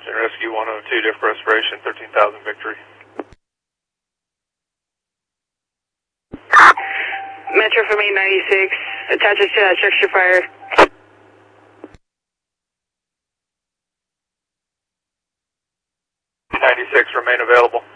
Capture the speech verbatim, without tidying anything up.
and Rescue one oh two, Diff Restoration, thirteen thousand Victory. Metro from eight ninety-six, attaches to that structure fire. ninety-six, remain available.